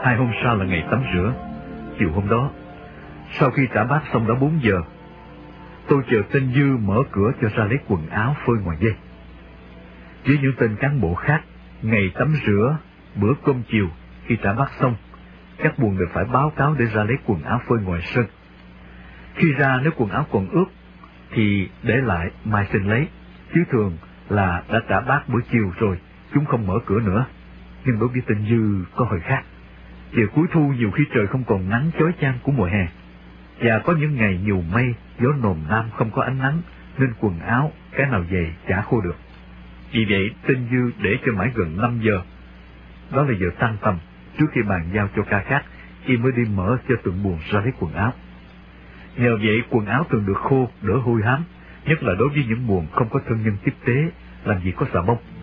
2 hôm sau là ngày tắm rửa. Chiều hôm đó, sau khi trả bát xong đã 4 giờ, tôi chờ tên Dư mở cửa cho ra lấy quần áo phơi ngoài dây. Với những tên cán bộ khác, ngày tắm rửa, bữa cơm chiều, khi trả bát xong, các buồng đều phải báo cáo để ra lấy quần áo phơi ngoài sân. Khi ra nếu quần áo còn ướt thì để lại mai xin lấy, chứ thường là đã trả bát bữa chiều rồi, chúng không mở cửa nữa. Nhưng đối với tên Dư có hơi khác. Về cuối thu nhiều khi trời không còn nắng chói chang của mùa hè, và có những ngày nhiều mây, gió nồm nam không có ánh nắng, nên quần áo cái nào dày chả khô được. Vì vậy tên Dư để cho mãi gần 5 giờ, đó là giờ tan tầm, trước khi bàn giao cho ca khác, y mới đi mở cho từng buồng ra lấy quần áo. Nhờ vậy quần áo thường được khô, đỡ hôi hám, nhất là đối với những buồng không có thân nhân tiếp tế, làm gì có xà bông.